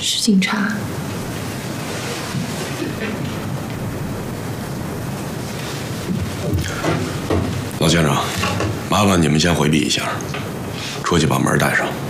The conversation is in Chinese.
是警察。 老先生，麻烦你们先回避一下，出去把门带上。